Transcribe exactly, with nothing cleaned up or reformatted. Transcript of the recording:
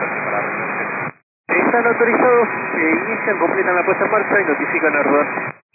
Están autorizados, eh, inician, completan la puesta en marcha y notifican a rodar.